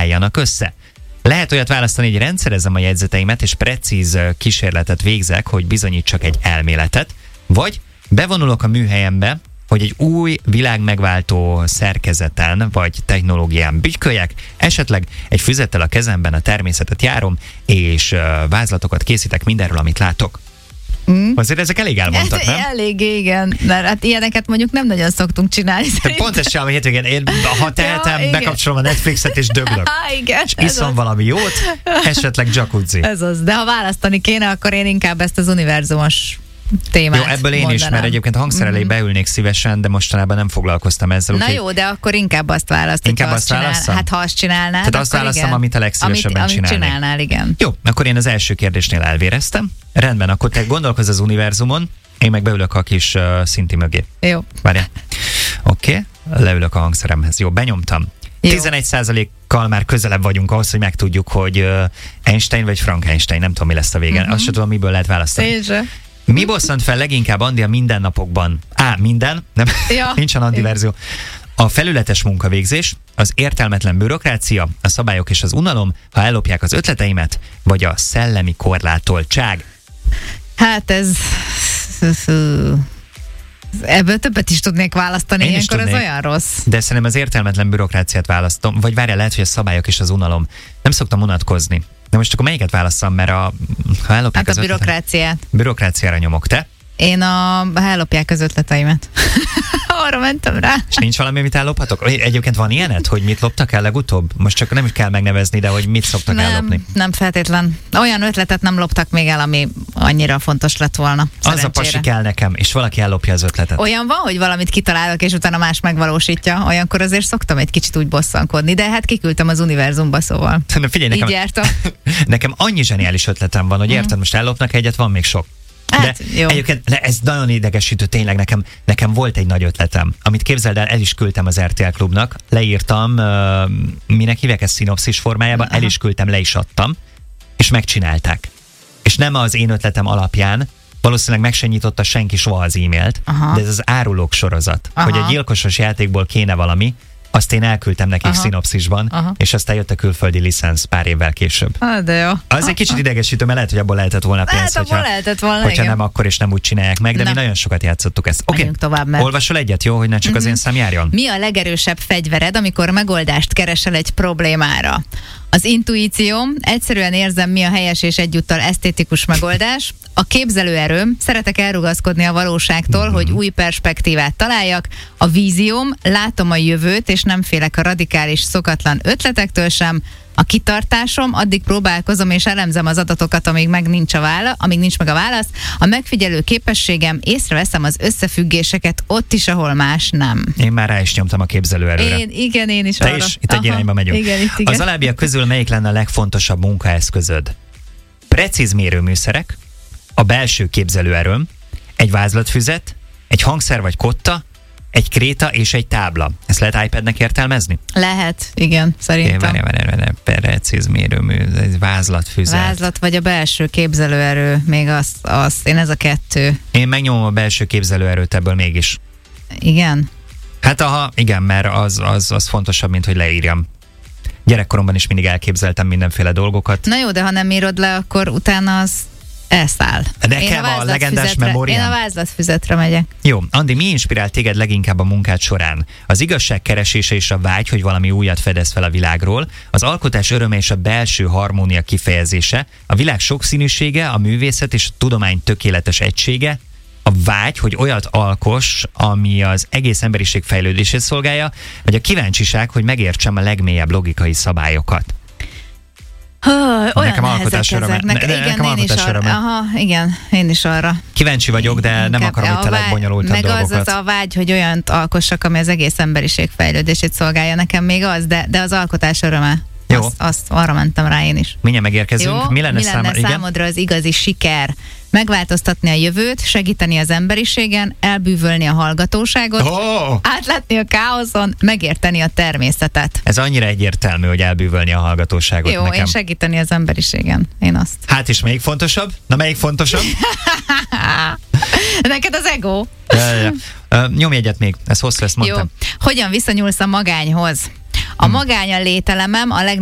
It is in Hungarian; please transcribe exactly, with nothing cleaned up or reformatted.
álljanak össze. Lehet olyat választani, hogy rendszerezem a jegyzeteimet, és precíz kísérletet végzek, hogy bizonyítsak egy elméletet, vagy bevonulok a műhelyembe, hogy egy új világmegváltó szerkezeten vagy technológián bütyköljek, esetleg egy füzettel a kezemben a természetet járom, és uh, vázlatokat készítek mindenről, amit látok. Mm. Azért ezek elég elmondtak, ez nem? Elég, igen. Mert hát ilyeneket mondjuk nem nagyon szoktunk csinálni. Pont ezt sem a hétvégén. Én, ha tehetem, ja, bekapcsolom a Netflixet és döglök. Igen, és iszom az. valami jót, esetleg jacuzzi. Ez az. De ha választani kéne, akkor én inkább ezt az univerzumos témát Jó, ebből én mondanám. is, mert egyébként hangszer elé beülnék szívesen, de mostanában nem foglalkoztam ezzel. Na úgy, jó, de akkor inkább azt választ, inkább azt, azt csinál. válasszam? Hát ha azt csinálnád, Tehát azt választom, igen. amit a legszívesebben amit, amit csinálnék. csinálnál, igen. Jó, akkor én az első kérdésnél elvéreztem. Rendben, akkor te gondolkozz az univerzumon, én meg beülök a kis uh, szinti mögé. Jó. Várjál. Oké, okay. Leülök a hangszeremhez. Jó, benyomtam. Jó. tizenegy százalékkal már közelebb vagyunk ahhoz, hogy megtudjuk, hogy uh, Einstein vagy Frankenstein, nem tudom, mi lesz a vége. Uh-huh. Azt sem tudom, miből lehet választani. Én sem. Mi bosszant fel leginkább, Andi, a mindennapokban? Á, minden? Nem, ja. Nincsen Andi verzió. A felületes munkavégzés, az értelmetlen bürokrácia, a szabályok és az unalom, ha ellopják az ötleteimet, vagy a szellemi korlátoltság. Hát ez... Ebből többet is tudnék választani, Én ilyenkor ez tudnék. olyan rossz. De szerintem az értelmetlen bürokráciát választom, vagy várjál, lehet, hogy a szabályok és az unalom. Nem szoktam unatkozni. De most akkor melyiket válasszam, mert a, ha ellopják Hát az a bürokráciát. Ötletet, bürokráciára nyomok, te? Én a... ha ellopják az ötleteimet. Arra mentem rá. És nincs valami, amit ellophatok? Egyébként van ilyenet, hogy mit loptak el legutóbb? Most csak nem is kell megnevezni, de hogy mit szoktak nem, ellopni? Nem feltétlen. Olyan ötletet nem loptak még el, ami annyira fontos lett volna. Az a pasi kell nekem, és valaki ellopja az ötletet. Olyan van, hogy valamit kitalálok, és utána más megvalósítja. Olyankor azért szoktam egy kicsit úgy bosszankodni, de hát kiküldtem az univerzumba, szóval. Na, figyelj, nekem, így jártam. Nekem annyi zseniális ötletem van, hogy mm. érted, most ellopnak egyet, van még sok. De hát, jó. Egyébként ez nagyon idegesítő, tényleg nekem, nekem volt egy nagy ötletem, amit képzeld el, el is küldtem az er té el Klubnak, leírtam, uh, minek hívják ezt szinopszis formájában, el is küldtem, le is adtam, és megcsinálták. És nem az én ötletem alapján, valószínűleg meg sem nyitotta senki soha az e-mailt, Aha. de ez az árulók sorozat, Aha. hogy egy gyilkosos játékból kéne valami, azt én elküldtem nekik Aha. szinopszisban, Aha. és aztán jött a külföldi licensz pár évvel később. Ah, de jó. Az egy kicsit idegesítő, mert lehet, hogy abból lehetett volna pénz, Hát, abból hogyha, lehetett volna, hogyha igen. nem akkor és nem úgy csinálják meg, de Na. mi nagyon sokat játszottuk ezt. Oké, Menjünk tovább, mert... olvasol egyet, jó, hogy ne csak mm-hmm. az én szám járjon? Mi a legerősebb fegyvered, amikor megoldást keresel egy problémára? Az intuícióm, egyszerűen érzem, mi a helyes és egyúttal esztétikus megoldás. A képzelőerőm, szeretek elrugaszkodni a valóságtól, mm-hmm. hogy új perspektívát találjak. A vízióm, látom a jövőt, és nem félek a radikális, szokatlan ötletektől sem. A kitartásom, addig próbálkozom és elemzem az adatokat, amíg meg nincs a vála, amíg nincs meg a válasz. A megfigyelő képességem, észreveszem az összefüggéseket ott is, ahol más nem. Én már rá is nyomtam a képzelőerőre. Én, igen, én is Te arra. is? Itt egy irányba megyünk. Igen, itt igen. Az alábbiak közül melyik lenne a legfontosabb munkaeszközöd? Precíz mérőműszerek, a belső képzelőerőm, egy vázlatfüzet, egy hangszer vagy kotta, egy kréta és egy tábla. Ezt lehet iPadnek értelmezni? Lehet, igen, szerintem. Várjál, várjál, várjál, precíz mérőmű, egy vázlatfüzet. Vázlat vagy a belső képzelőerő, még az, az, én ez a kettő. Én megnyomom a belső képzelőerőt ebből mégis. Igen. Hát aha, igen, mert az, az, az fontosabb, mint hogy leírjam. Gyerekkoromban is mindig elképzeltem mindenféle dolgokat. Na jó, de ha nem írod le, akkor utána az elszáll. Nekem a, a legendás memóriám. Én a vázlatfüzetre megyek. Jó, Andi, mi inspirál téged leginkább a munkád során? Az igazság keresése és a vágy, hogy valami újat fedez fel a világról, az alkotás öröme és a belső harmónia kifejezése, a világ sokszínűsége, a művészet és a tudomány tökéletes egysége, a vágy, hogy olyat alkoss, ami az egész emberiség fejlődését szolgálja, vagy a kíváncsiság, hogy megértsem a legmélyebb logikai szabályokat. Oh, olyan nekem alkotás öröme. Ne, igen, nekem én is alkotás arra. öröme. Aha, igen, én is arra. Kíváncsi vagyok, de nem Inkább akarom itt a legbonyolultabb meg dolgokat. Meg az, az a vágy, hogy olyant alkossak, ami az egész emberiség fejlődését szolgálja. Nekem még az, de, de az alkotás öröme. Jó. Azt, azt arra mentem rá én is. Mindjárt megérkezünk. Jó? Mi lenne, Mi lenne száma... számodra az igazi siker? Megváltoztatni a jövőt, segíteni az emberiségen, elbűvölni a hallgatóságot, Oh! átlátni a káoszon, megérteni a természetet. Ez annyira egyértelmű, hogy elbűvölni a hallgatóságot Jó, nekem. én segíteni az emberiségen. Én azt. Hát és melyik fontosabb? Na melyik fontosabb? Neked az ego. ja, ja. Uh, nyomj egyet még, ez hosszú, ezt mondtam. Jó. Hogyan viszonyulsz a magányhoz? A magány a lételemem, a leg